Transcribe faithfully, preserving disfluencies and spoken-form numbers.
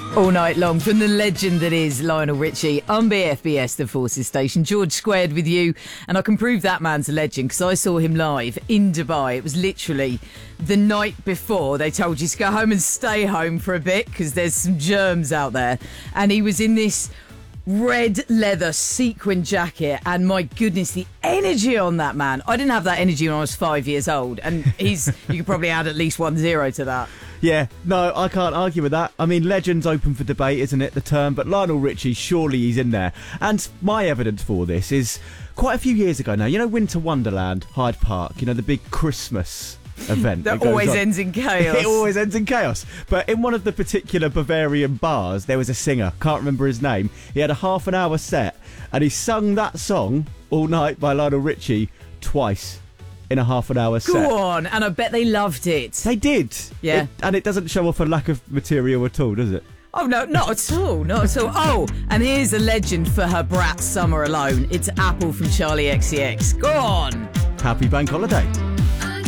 All night long from the legend that is Lionel Richie on B F B S, the Forces Station. George Squared with you, and I can prove that man's a legend because I saw him live in Dubai. It was literally the night before they told you to go home and stay home for a bit because there's some germs out there, and he was in this red leather sequin jacket, and my goodness, the energy on that man. I didn't have that energy when I was five years old, and he's you could probably add at least one zero to that. Yeah, no, I can't argue with that. I mean, legend's open for debate, isn't it, the term? But Lionel Richie, surely he's in there. And my evidence for this is quite a few years ago now. You know Winter Wonderland, Hyde Park, you know, the big Christmas event. That always on. ends in chaos. It always ends in chaos. But in one of the particular Bavarian bars, there was a singer, can't remember his name. He had a half an hour set, and he sung that song, All Night by Lionel Richie, twice in a half an hour set. Go on, and I bet they loved it. They did. Yeah. It, and it doesn't show off a lack of material at all, does it? Oh, no, not at all, not at all. Oh, and here's a legend for her brat Summer Alone. It's Apple from Charlie X C X. Go on. Happy bank holiday.